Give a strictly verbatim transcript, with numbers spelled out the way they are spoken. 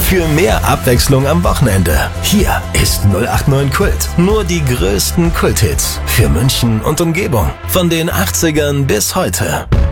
Für mehr Abwechslung am Wochenende. Hier ist null acht neun Kult. Nur die größten Kulthits für München und Umgebung. Von den achtzigern bis heute.